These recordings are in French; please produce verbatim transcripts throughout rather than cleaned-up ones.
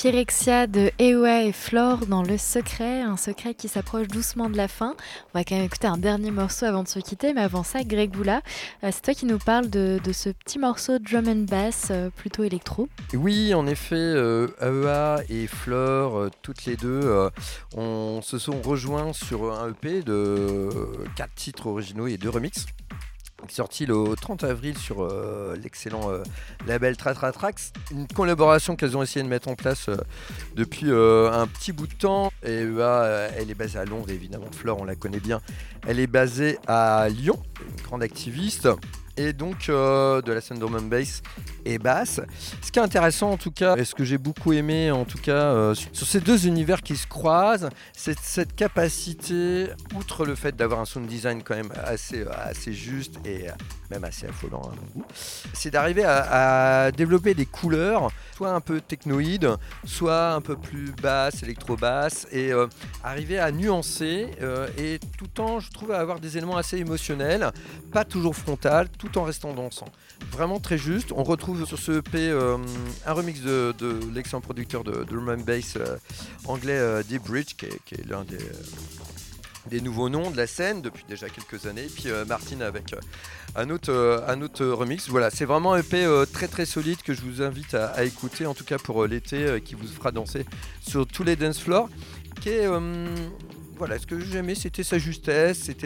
Phyrexia de Ewa et Flore dans Le Secret, un secret qui s'approche doucement de la fin. On va quand même écouter un dernier morceau avant de se quitter, mais avant ça, Greg Boula, euh, c'est toi qui nous parles de, de ce petit morceau de drum and bass euh, plutôt électro. Oui, en effet, euh, Ewa et Flore, euh, toutes les deux, euh, on se sont rejoints sur un E P de quatre titres originaux et deux remixes, qui est sorti le trente avril sur euh, l'excellent euh, label Tratra Tracks. Une collaboration qu'elles ont essayé de mettre en place euh, depuis euh, un petit bout de temps. Et Ewa, euh, elle est basée à Londres, évidemment. Flore, on la connaît bien. Elle est basée à Lyon, une grande activiste. Et donc euh, de la scène drum and bass et basse. Ce qui est intéressant en tout cas, et ce que j'ai beaucoup aimé en tout cas euh, sur ces deux univers qui se croisent, c'est cette capacité, outre le fait d'avoir un sound design quand même assez, assez juste et même assez affolant à mon goût, c'est d'arriver à, à développer des couleurs, soit un peu technoïdes, soit un peu plus basses, électro-basses, et euh, arriver à nuancer euh, et tout en, je trouve, à avoir des éléments assez émotionnels, pas toujours frontal, tout en restant dansant. Vraiment très juste. On retrouve sur ce E P euh, un remix de, de l'excellent producteur de, de drum and bass euh, anglais euh, Deep Bridge, qui est, qui est l'un des, euh, des nouveaux noms de la scène depuis déjà quelques années. Et puis euh, Martin avec euh, un, autre, euh, un autre remix. Voilà, c'est vraiment un E P euh, très très solide que je vous invite à, à écouter, en tout cas pour euh, l'été, euh, qui vous fera danser sur tous les dance floors. Qui est, euh, voilà, ce que j'aimais, c'était sa justesse, c'était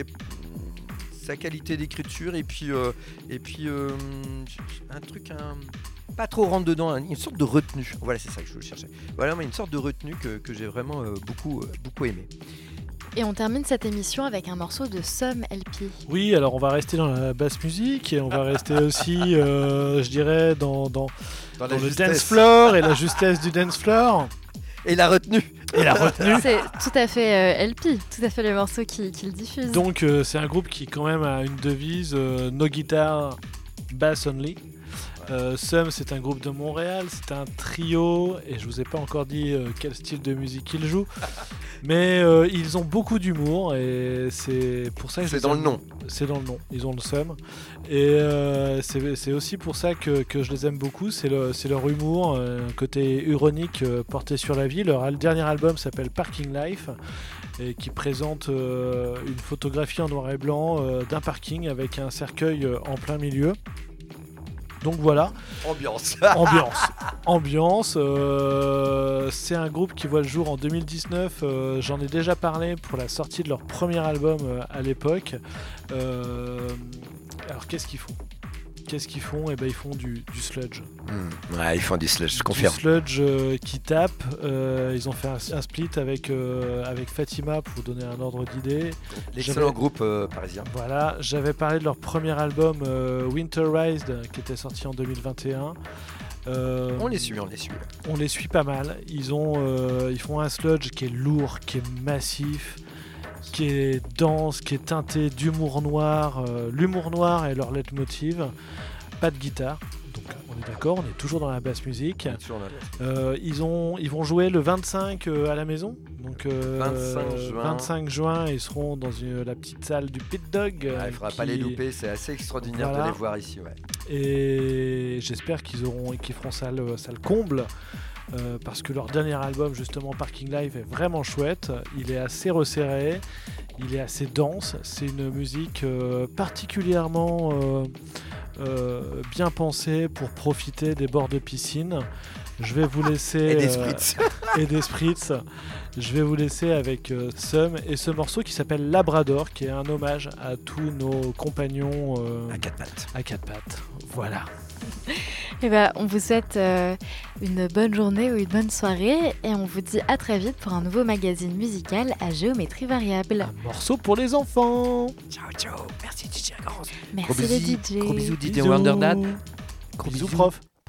sa qualité d'écriture et puis, euh, et puis euh, un truc un, pas trop rentre dedans, une sorte de retenue. Voilà, c'est ça que je cherchais. Voilà, une sorte de retenue que, que j'ai vraiment euh, beaucoup, euh, beaucoup aimé. Et on termine cette émission avec un morceau de Sum L P. Oui, alors on va rester dans la basse musique et on va rester aussi, euh, je dirais, dans, dans, dans, dans le dance floor et la justesse du dance floor. Et la retenue. Et la retenue. C'est tout à fait euh, L P, tout à fait le morceau qui, qui le diffuse. Donc euh, c'est un groupe qui quand même a une devise euh, no guitar, bass only. Euh, Sum, c'est un groupe de Montréal, c'est un trio et je vous ai pas encore dit euh, quel style de musique ils jouent, mais euh, ils ont beaucoup d'humour et c'est pour ça que c'est dans aime. le nom. C'est dans le nom. Ils ont le Sum et euh, c'est, c'est aussi pour ça que, que je les aime beaucoup. C'est, le, c'est leur humour, euh, un côté ironique euh, porté sur la vie. Leur al- dernier album s'appelle Parking Life et qui présente euh, une photographie en noir et blanc euh, d'un parking avec un cercueil euh, en plein milieu. Donc voilà. Ambiance. Ambiance. Ambiance. Euh, c'est un groupe qui voit le jour en deux mille dix-neuf. Euh, j'en ai déjà parlé pour la sortie de leur premier album euh, à l'époque. Euh, alors qu'est-ce qu'ils font Qu'est-ce qu'ils font Eh ben ils font du, du sludge. Mmh. Ouais, ils font du sludge, je confirme. Du sludge euh, qui tape. Euh, ils ont fait un, un split avec, euh, avec Fatima pour vous donner un ordre d'idée. L'excellent j'avais, groupe euh, parisien. Voilà, j'avais parlé de leur premier album euh, Winterized qui était sorti en deux mille vingt et un. Euh, on les suit, on les suit. On les suit pas mal. Ils, ont, euh, ils font un sludge qui est lourd, qui est massif, qui est dense, qui est teinté d'humour noir. Euh, l'humour noir est leur leitmotiv. Pas de guitare, donc on est d'accord, on est toujours dans la basse musique. Euh, ils, ont, ils vont jouer le vingt-cinq euh, à la maison. Donc euh, vingt-cinq juin. vingt-cinq juin, ils seront dans une, la petite salle du Pit Dog. Ouais, il ne faudra qui... pas les louper, c'est assez extraordinaire voilà. de les voir ici. Ouais. Et j'espère qu'ils, auront, qu'ils feront ça le, ça le comble. Euh, parce que leur dernier album, justement Parking Life, est vraiment chouette. Il est assez resserré, il est assez dense. C'est une musique euh, particulièrement euh, euh, bien pensée pour profiter des bords de piscine. Je vais vous laisser et des spritz euh, et des spritz. Je vais vous laisser avec euh, Sum et ce morceau qui s'appelle Labrador, qui est un hommage à tous nos compagnons euh, à quatre pattes. À quatre pattes. Voilà. Et ben, on vous souhaite euh, une bonne journée ou une bonne soirée et on vous dit à très vite pour un nouveau magazine musical à géométrie variable. Un morceau pour les enfants. Ciao ciao. Merci D J Garance. Merci les D J. Gros bisous D J Wonderdad. Gros bisous prof.